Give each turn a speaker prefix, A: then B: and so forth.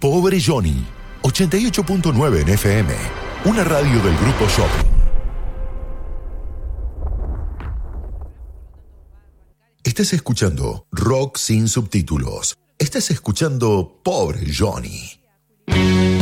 A: Pobre Johnny, 88.9 en FM, una radio del Grupo Shopping. Estás escuchando Rock sin subtítulos. Estás escuchando Pobre Johnny.